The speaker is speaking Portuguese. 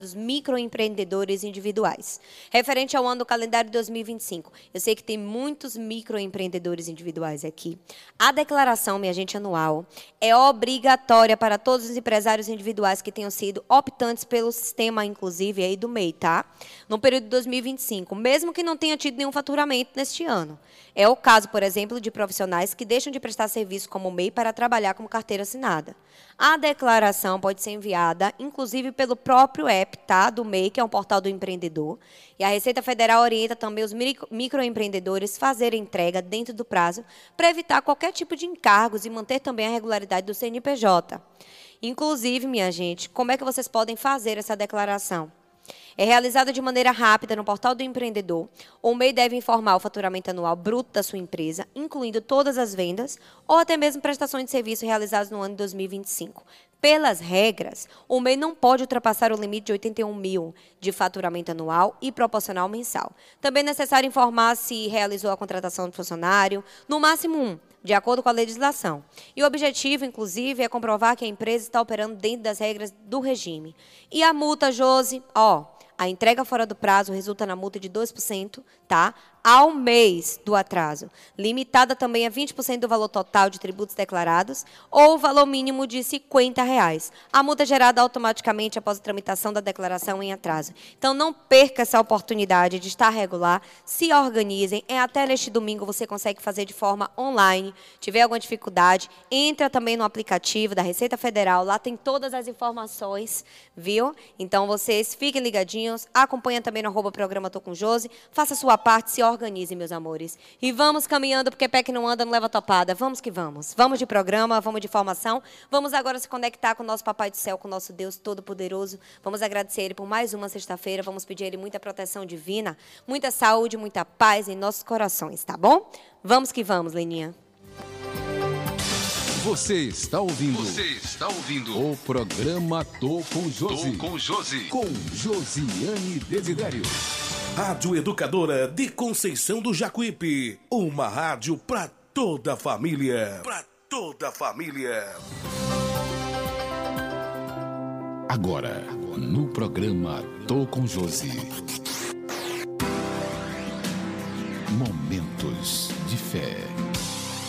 dos microempreendedores individuais. Referente ao ano do calendário de 2025, eu sei que tem muitos microempreendedores individuais aqui. A declaração, minha gente, anual, é obrigatória para todos os empresários individuais que tenham sido optantes pelo sistema, inclusive, aí do MEI, tá? No período de 2025, mesmo que não tenha tido nenhum faturamento neste ano. É o caso, por exemplo, de profissionais que deixam de prestar serviço como MEI para trabalhar como carteira assinada. A declaração pode ser enviada, inclusive, pelo próprio app, tá, do MEI, que é um portal do empreendedor. E a Receita Federal orienta também os microempreendedores a fazer a entrega dentro do prazo para evitar qualquer tipo de encargos e manter também a regularidade do CNPJ. Inclusive, minha gente, como é que vocês podem fazer essa declaração? É realizada de maneira rápida no portal do empreendedor. O MEI deve informar o faturamento anual bruto da sua empresa, incluindo todas as vendas ou até mesmo prestações de serviço realizadas no ano de 2025. Pelas regras, o MEI não pode ultrapassar o limite de 81 mil de faturamento anual e proporcional mensal. Também é necessário informar se realizou a contratação de funcionário, no máximo um, de acordo com a legislação. E o objetivo, inclusive, é comprovar que a empresa está operando dentro das regras do regime. E a multa, Josi, a entrega fora do prazo resulta na multa de 2%, tá? Ao mês do atraso, limitada também a 20% do valor total de tributos declarados ou o valor mínimo de R$ 50. A multa é gerada automaticamente após a tramitação da declaração em atraso. Então, não perca essa oportunidade de estar regular, se organizem. Até neste domingo você consegue fazer de forma online. Tiver alguma dificuldade, entra também no aplicativo da Receita Federal, lá tem todas as informações, viu? Então, vocês fiquem ligadinhos, acompanhem também no @programa Tô com Josi, faça a sua parte, se organize, meus amores. E vamos caminhando, porque pé que não anda não leva topada. Vamos que vamos. Vamos de programa, vamos de formação. Vamos agora se conectar com o nosso Papai do Céu, com o nosso Deus Todo-Poderoso. Vamos agradecer Ele por mais uma sexta-feira. Vamos pedir a Ele muita proteção divina, muita saúde, muita paz em nossos corações, tá bom? Vamos que vamos, Leninha. Você está ouvindo o programa Tô com Josi. Com Josiane Desidério. Rádio Educadora de Conceição do Jacuípe. Uma rádio para toda a família. Agora, no programa Tô com Josi. Momentos de fé.